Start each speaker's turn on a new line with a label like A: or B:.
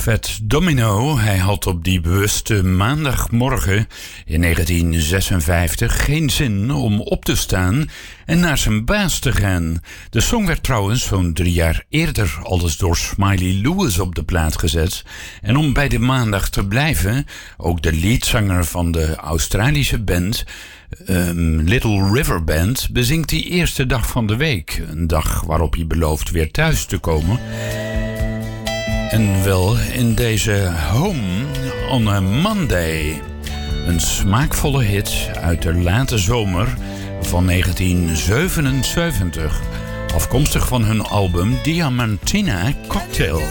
A: Fat Domino, hij had op die bewuste maandagmorgen in 1956 geen zin om op te staan en naar zijn baas te gaan. De song werd trouwens zo'n 3 jaar eerder al eens door Smiley Lewis op de plaat gezet. En om bij de maandag te blijven, ook de leadzanger van de Australische band Little River Band bezingt die eerste dag van de week. Een dag waarop hij belooft weer thuis te komen. En wel in deze Home on a Monday. Een smaakvolle hit uit de late zomer van 1977. Afkomstig van hun album Diamantina Cocktail.